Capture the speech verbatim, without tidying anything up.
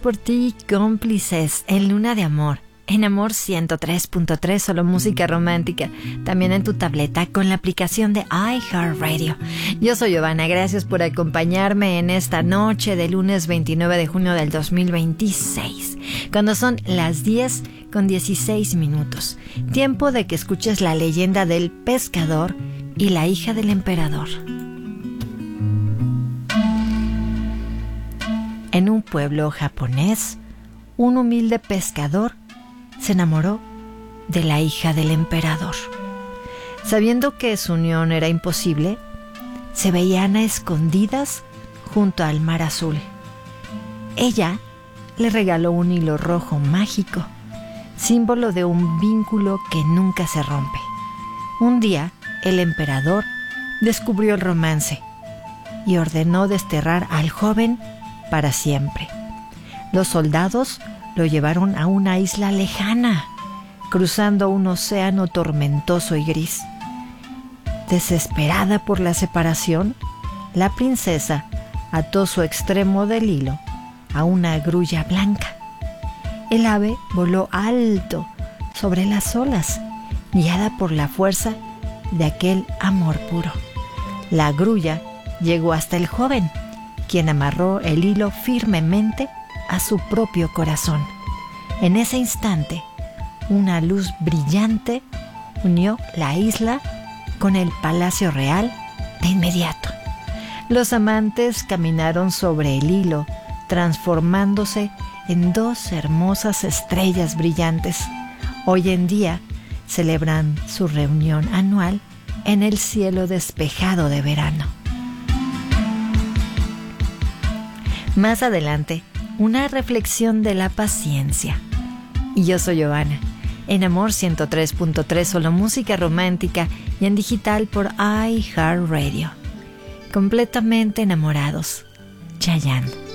Por ti, cómplices en Luna de Amor, en Amor ciento tres punto tres, solo música romántica, también en tu tableta con la aplicación de iHeartRadio. Yo soy Giovanna, gracias por acompañarme en esta noche de lunes veintinueve de junio del dos mil veintiséis, cuando son las diez con dieciséis minutos, tiempo de que escuches la leyenda del pescador y la hija del emperador. En un pueblo japonés, un humilde pescador se enamoró de la hija del emperador. Sabiendo que su unión era imposible, se veían a escondidas junto al mar azul. Ella le regaló un hilo rojo mágico, símbolo de un vínculo que nunca se rompe. Un día, el emperador descubrió el romance y ordenó desterrar al joven para siempre. Los soldados lo llevaron a una isla lejana, cruzando un océano tormentoso y gris. Desesperada por la separación, la princesa ató su extremo del hilo a una grulla blanca. El ave voló alto sobre las olas, guiada por la fuerza de aquel amor puro. La grulla llegó hasta el joven, quien amarró el hilo firmemente a su propio corazón. En ese instante, una luz brillante unió la isla con el palacio real de inmediato. Los amantes caminaron sobre el hilo, transformándose en dos hermosas estrellas brillantes. Hoy en día celebran su reunión anual en el cielo despejado de verano. Más adelante, una reflexión de la paciencia. Y yo soy Giovanna, en Amor ciento tres punto tres, solo música romántica y en digital por iHeartRadio. Completamente enamorados. Chayanne.